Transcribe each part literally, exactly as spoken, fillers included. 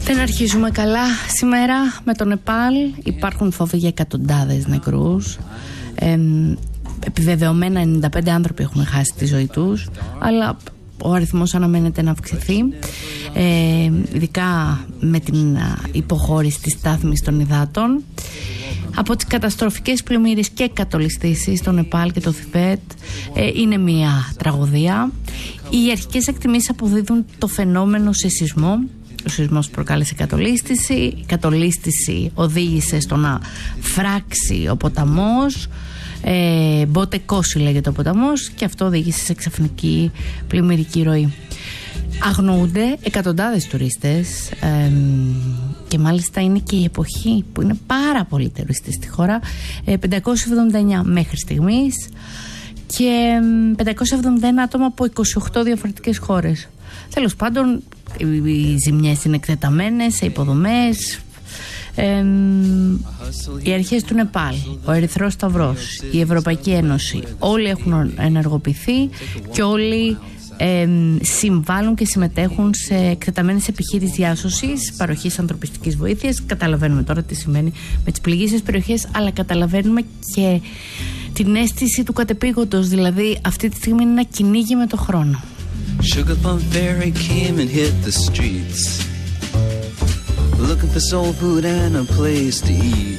Δεν αρχίζουμε καλά σήμερα με το Νεπάλ. Υπάρχουν φόβοι για εκατοντάδες νεκρούς. Ε, επιβεβαιωμένα ενενήντα πέντε άνθρωποι έχουν χάσει τη ζωή τους, αλλά ο αριθμός αναμένεται να αυξηθεί, ε, ειδικά με την υποχώρηση της στάθμης των υδάτων. Από τις καταστροφικές πλημμύρες και κατολιστήσεις στο Νεπάλ και το Θιβέτ, ε, είναι μια τραγωδία. Οι αρχικές εκτιμήσεις αποδίδουν το φαινόμενο σε σεισμό. Ο σεισμός προκάλεσε κατολίσθηση, η κατολίσθηση οδήγησε στο να φράξει ο ποταμός, ε, Μπότε Κόσι λέγεται ο ποταμός, και αυτό οδήγησε σε ξαφνική πλημμυρική ροή. Αγνοούνται εκατοντάδες τουρίστες, ε, και μάλιστα είναι και η εποχή που είναι πάρα πολύ τουριστές στη χώρα, ε, πεντακόσια εβδομήντα εννιά μέχρι στιγμής, και πεντακόσια εβδομήντα ένα άτομα από είκοσι οκτώ διαφορετικές χώρες. Τέλος πάντων, οι ζημιές είναι εκτεταμένες σε υποδομές. Ε, οι αρχές του Νεπάλ, ο Ερυθρός Σταυρός, η Ευρωπαϊκή Ένωση, όλοι έχουν ενεργοποιηθεί και όλοι ε, συμβάλλουν και συμμετέχουν σε εκτεταμένες επιχείρησεις διάσωσης, παροχής ανθρωπιστικής βοήθειας. Καταλαβαίνουμε τώρα τι σημαίνει με τις πληγήσεις περιοχές, αλλά καταλαβαίνουμε και την αίσθηση του κατεπήγοντος, δηλαδή αυτή τη στιγμή είναι ένα κυνήγι με το χρόνο. Sugar Plum Fairy came and hit the streets, looking for soul food and a place to eat.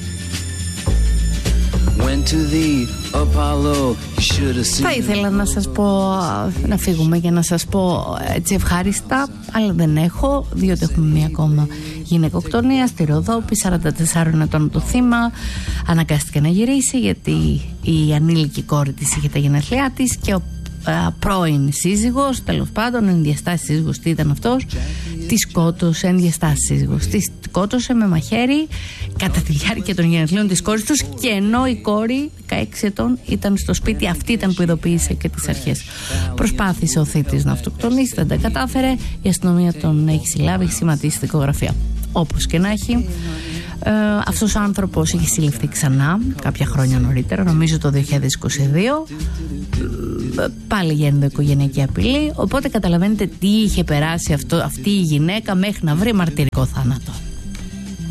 Went to the Apollo, you should have seen. Θα ήθελα να σας πω, να φύγουμε για να σας πω έτσι ευχάριστα, αλλά δεν έχω, διότι έχουμε μία ακόμα γυναικοκτονία στη Ροδόπη, σαράντα τεσσάρων ετών το θύμα. Αναγκάστηκε να γυρίσει γιατί η ανήλικη κόρη της είχε τα γενέθλιά της και ο πρώην σύζυγος, τέλος πάντων, ενδιαστάσεις σύζυγος, τι ήταν αυτός, τη σκότωσε, ενδιαστάσεις σύζυγος, τη σκότωσε με μαχαίρι κατά τη διάρκεια των γενεθλίων της κόρης τους, και ενώ η κόρη δεκαέξι ετών ήταν στο σπίτι, αυτή ήταν που ειδοποίησε και τις αρχές. Προσπάθησε ο θήτης να αυτοκτονήσει, δεν τα κατάφερε, η αστυνομία τον έχει συλλάβει, έχει σχηματίσει δικογραφία. Όπως και να έχει, ε, αυτός ο άνθρωπος είχε συλληφθεί ξανά κάποια χρόνια νωρίτερα, νομίζω το δύο χιλιάδες είκοσι δύο, ε, πάλι για ενδοοικογενειακή απειλή. Οπότε καταλαβαίνετε τι είχε περάσει αυτό, αυτή η γυναίκα μέχρι να βρει μαρτυρικό θάνατο.